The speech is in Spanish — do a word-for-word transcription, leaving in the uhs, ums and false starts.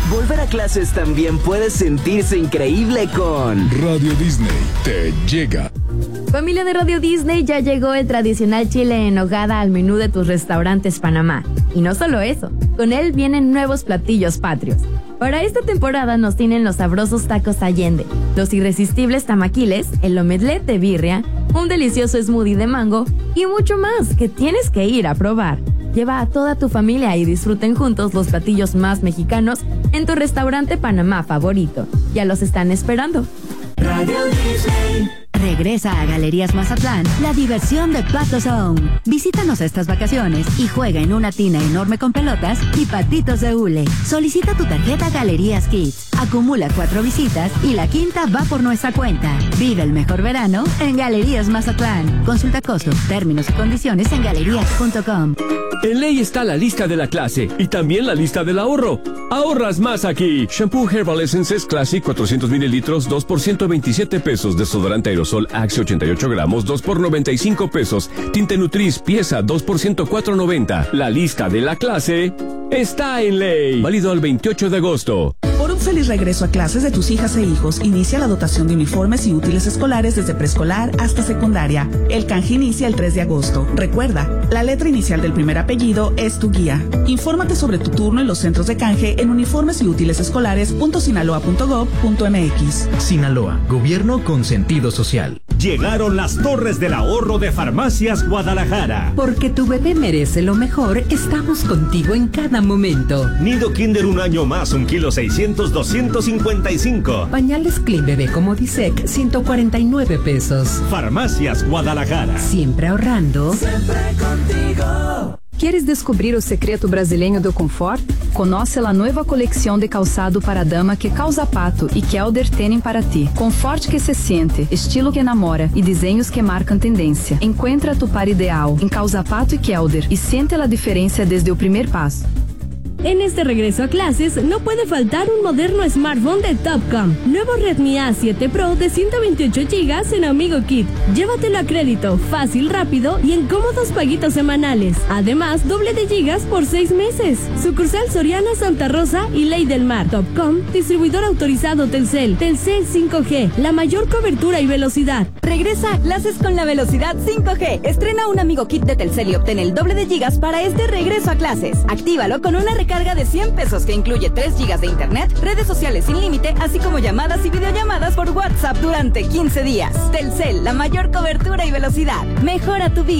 Volver a clases también puede sentirse increíble con Radio Disney te llega. Familia de Radio Disney, ya llegó el tradicional chile en nogada al menú de tus restaurantes Panamá. Y no solo eso, con él vienen nuevos platillos patrios. Para esta temporada nos tienen los sabrosos tacos Allende, los irresistibles tamaquiles, el omelette de birria, un delicioso smoothie de mango y mucho más que tienes que ir a probar. Lleva a toda tu familia y disfruten juntos los platillos más mexicanos en tu restaurante Panamá favorito. Ya los están esperando. Radio Disney. Regresa a Galerías Mazatlán la diversión de Pato Zone. Visítanos estas vacaciones y juega en una tina enorme con pelotas y patitos de hule. Solicita tu tarjeta Galerías Kids. Acumula cuatro visitas y la quinta va por nuestra cuenta. Vive el mejor verano en Galerías Mazatlán. Consulta costos, términos y condiciones en galerías punto com. En Ley está la lista de la clase y también la lista del ahorro. Ahorras más aquí. Shampoo Herbal Essences Classic cuatrocientos mililitros, dos por ciento veintisiete pesos. Desodorante aerosol Axe ochenta y ocho gramos, dos por noventa y cinco pesos. Tinte Nutris pieza, dos por ciento cuatro noventa. La lista de la clase está en Ley. Válido al veintiocho de agosto. Por un feliz regreso a clases de tus hijas e hijos, inicia la dotación de uniformes y útiles escolares desde preescolar hasta secundaria. El canje inicia el tres de agosto. Recuerda, la letra inicial del primer apellido es tu guía. Infórmate sobre tu turno en los centros de canje en uniformes y útiles escolares punto sinaloa punto gob punto mx. Sinaloa, gobierno con sentido social. Llegaron las torres del ahorro de Farmacias Guadalajara. Porque tu bebé merece lo mejor, estamos contigo en cada momento. Nido Kinder un año más, un kilo seiscientos, doscientos cincuenta y cinco. Pañales Clean Bebé como Disec, ciento cuarenta y nueve pesos. Farmacias Guadalajara. Siempre ahorrando. Siempre contigo. Queres descobrir o secreto brasileiro do conforto? Conoce a nova coleção de calçado para dama que Causa Pato e Kelder têm para ti. Conforto que se sente, estilo que enamora e desenhos que marcam tendência. Encuentra tu par ideal em Causa Pato e Kelder e siente a diferença desde o primeiro passo. En este regreso a clases no puede faltar un moderno smartphone de Topcom. Nuevo Redmi A siete Pro de ciento veintiocho gigas en Amigo Kit. Llévatelo a crédito, fácil, rápido y en cómodos paguitos semanales. Además, doble de gigas por seis meses. Sucursal Soriana, Santa Rosa y Ley del Mar. Topcom, distribuidor autorizado Telcel. Telcel cinco G, la mayor cobertura y velocidad. Regresa a clases con la velocidad cinco G. Estrena un Amigo Kit de Telcel y obtén el doble de gigas para este regreso a clases. Actívalo con una recarga de cien pesos que incluye tres gigas de internet, redes sociales sin límite, así como llamadas y videollamadas por WhatsApp durante quince días. Telcel, la mayor cobertura y velocidad. Mejora tu vida.